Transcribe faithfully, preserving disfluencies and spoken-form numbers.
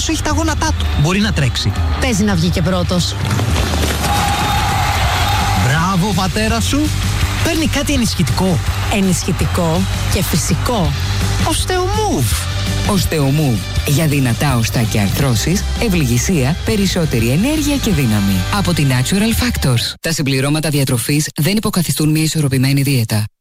σου έχει τα γόνατά του. Μπορεί να τρέξει. Παίζει να βγει και πρώτος. Μπράβο, πατέρα σου. Παίρνει κάτι ενισχυτικό. Ενισχυτικό και φυσικό. Οστεομούβ. Οστεομούβ. Για δυνατά οστά και αρθρώσεις, ευληγησία, περισσότερη ενέργεια και δύναμη. Από την Natural Factors. Τα συμπληρώματα διατροφής δεν υποκαθιστούν μια ισορροπημένη δίαιτα.